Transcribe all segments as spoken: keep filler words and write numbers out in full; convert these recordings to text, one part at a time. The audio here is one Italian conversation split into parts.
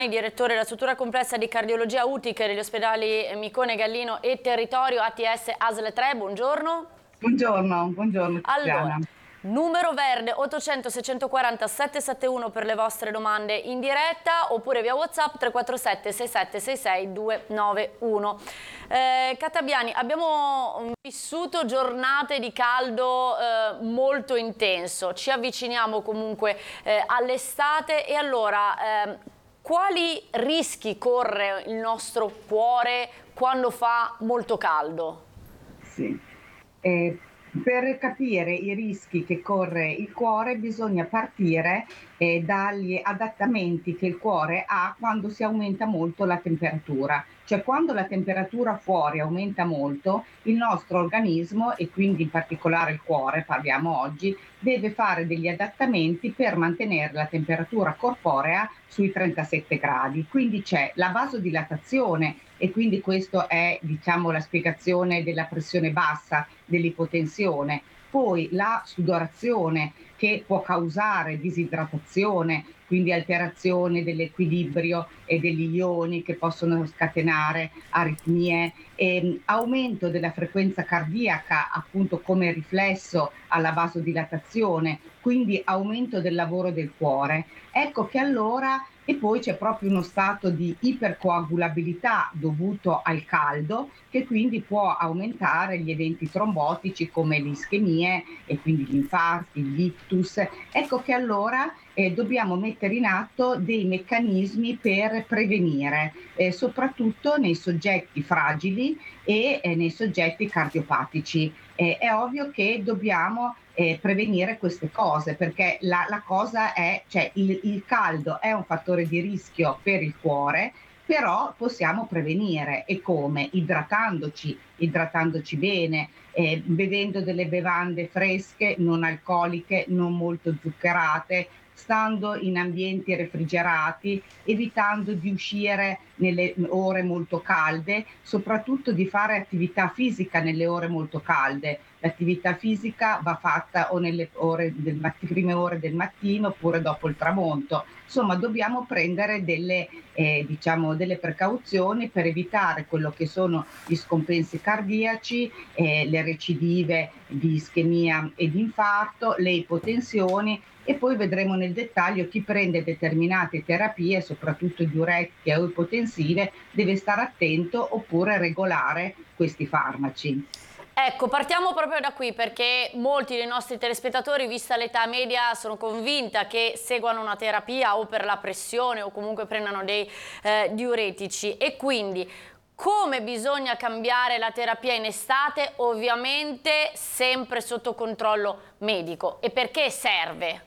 Direttore della struttura complessa di cardiologia U T I C degli ospedali Micone, Gallino e Territorio A T S A S L tre, buongiorno. Buongiorno, buongiorno Allora, Tiziana. numero verde ottocento seicentoquaranta settecentosettantuno per le vostre domande in diretta oppure via WhatsApp tre quattro sette sei sette sei sei due nove uno. Eh, Catabiani, abbiamo vissuto giornate di caldo eh, molto intenso, ci avviciniamo comunque eh, all'estate e allora eh, quali rischi corre il nostro cuore quando fa molto caldo? Sì. Eh, per capire i rischi che corre il cuore bisogna partire eh, dagli adattamenti che il cuore ha quando si aumenta molto la temperatura. Cioè quando la temperatura fuori aumenta molto, il nostro organismo, e quindi in particolare il cuore, parliamo oggi, deve fare degli adattamenti per mantenere la temperatura corporea sui trentasette gradi. Quindi c'è la vasodilatazione e quindi questa è, diciamo, la spiegazione della pressione bassa, dell'ipotensione. Poi la sudorazione che può causare disidratazione, quindi alterazione dell'equilibrio e degli ioni che possono scatenare aritmie, e aumento della frequenza cardiaca appunto come riflesso alla vasodilatazione, quindi aumento del lavoro del cuore. Ecco che allora e poi c'è proprio uno stato di ipercoagulabilità dovuto al caldo che quindi può aumentare gli eventi trombotici come le ischemie e quindi gli infarti, gli ictus. Ecco che allora eh, dobbiamo mettere in atto dei meccanismi per prevenire, eh, soprattutto nei soggetti fragili e eh, nei soggetti cardiopatici. Eh, è ovvio che dobbiamo eh, prevenire queste cose perché la, la cosa è, cioè il, il caldo è un fattore di rischio per il cuore, però possiamo prevenire e come? Idratandoci, idratandoci bene, eh, bevendo delle bevande fresche, non alcoliche, non molto zuccherate, stando in ambienti refrigerati, evitando di uscire nelle ore molto calde, soprattutto di fare attività fisica nelle ore molto calde. L'attività fisica va fatta o nelle ore del matt- prime ore del mattino oppure dopo il tramonto. Insomma, dobbiamo prendere delle, eh, diciamo, delle precauzioni per evitare quello che sono gli scompensi cardiaci, eh, le recidive di ischemia e di infarto, le ipotensioni e poi vedremo nel dettaglio chi prende determinate terapie, soprattutto diuretiche o ipotensive, deve stare attento oppure regolare questi farmaci. Ecco, partiamo proprio da qui perché molti dei nostri telespettatori, vista l'età media, sono convinta che seguano una terapia o per la pressione o comunque prendano dei eh, diuretici e quindi come bisogna cambiare la terapia in estate? Ovviamente sempre sotto controllo medico. E perché serve?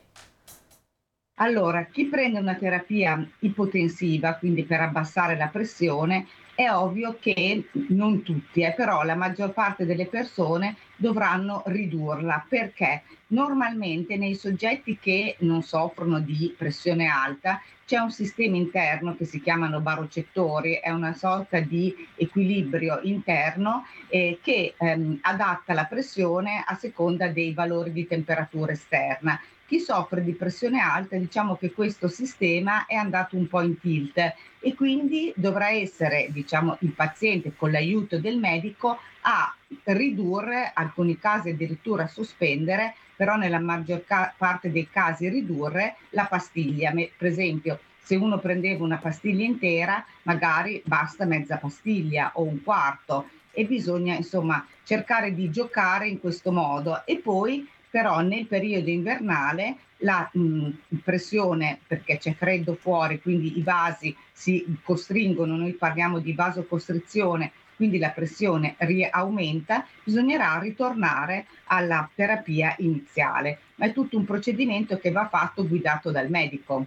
Allora, chi prende una terapia ipotensiva, quindi per abbassare la pressione, è ovvio che non tutti, eh, però la maggior parte delle persone dovranno ridurla perché normalmente nei soggetti che non soffrono di pressione alta c'è un sistema interno che si chiamano barocettori, è una sorta di equilibrio interno eh, che ehm, adatta la pressione a seconda dei valori di temperatura esterna. Chi soffre di pressione alta, diciamo che questo sistema è andato un po' in tilt e quindi dovrà essere, diciamo, il paziente con l'aiuto del medico a ridurre, alcuni casi addirittura sospendere, però nella maggior ca- parte dei casi ridurre la pastiglia. Me- Per esempio, se uno prendeva una pastiglia intera, magari basta mezza pastiglia o un quarto e bisogna insomma cercare di giocare in questo modo e poi però nel periodo invernale la mh, pressione, perché c'è freddo fuori, quindi i vasi si costringono, noi parliamo di vasocostrizione, quindi la pressione riaumenta, bisognerà ritornare alla terapia iniziale, ma è tutto un procedimento che va fatto guidato dal medico.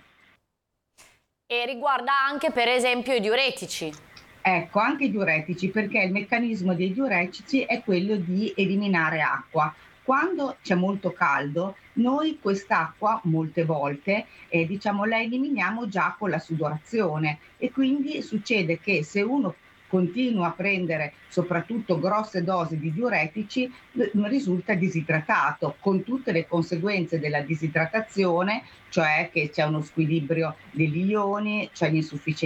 E riguarda anche per esempio i diuretici. Ecco, anche i diuretici, perché il meccanismo dei diuretici è quello di eliminare acqua. Quando c'è molto caldo, noi quest'acqua molte volte, eh, diciamo, la eliminiamo già con la sudorazione e quindi succede che se uno continua a prendere soprattutto grosse dosi di diuretici, risulta disidratato, con tutte le conseguenze della disidratazione, cioè che c'è uno squilibrio degli ioni, c'è l'insufficienza